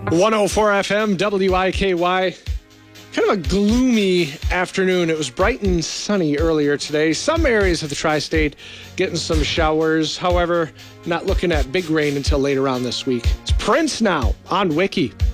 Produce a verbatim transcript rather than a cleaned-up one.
one oh four F M, W I K Y. Kind of a gloomy afternoon. It was bright and sunny earlier today. Some areas of the tri-state getting some showers. However, not looking at big rain until later on this week. It's Prince now on Wiki.